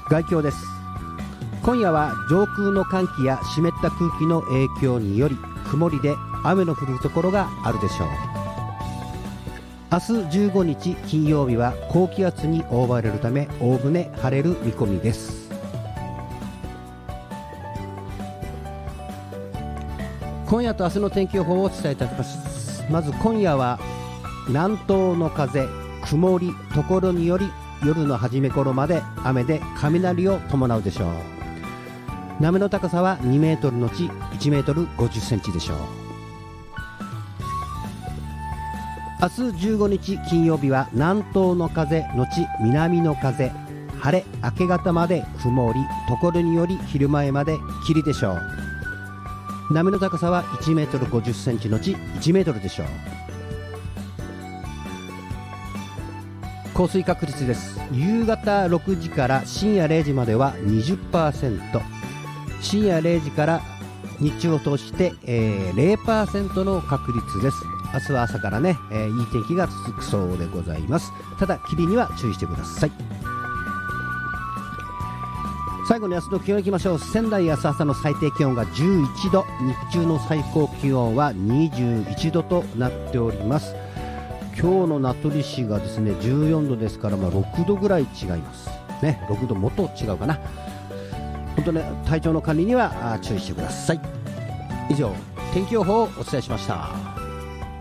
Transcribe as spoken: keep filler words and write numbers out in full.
概況です。今夜は上空の寒気や湿った空気の影響により曇りで雨の降るところがあるでしょう。明日じゅうごにち金曜日は高気圧に覆われるためおおむね晴れる見込みです。今夜と明日の天気予報をお伝えいたします。まず今夜は南東の風、曇り、ところにより夜の初め頃まで雨で雷を伴うでしょう。波の高さはにメートルのちいちメートルごじゅっセンチでしょう。明日じゅうごにち金曜日は南東の風のち南の風、晴れ、明け方まで曇り、ところにより昼前まで霧でしょう。波の高さはいちメートルごじゅっセンチのちいちメートルでしょう。降水確率です。夕方ろくじから深夜れいじまでは にじゅっパーセント、深夜れいじから日中を通して、えー、ゼロパーセント の確率です。明日は朝からね、えー、いい天気が続くそうでございます。ただ霧には注意してください。最後に明日の気温いきましょう。仙台明日朝の最低気温がじゅういちど、日中の最高気温はにじゅういちどとなっております。今日の名取市がですねじゅうよんどですから、まあ、ろくどぐらい違いますね。ろくどもっと違うかな。本当ね、体調の管理には注意してください。以上、天気予報をお伝えしました。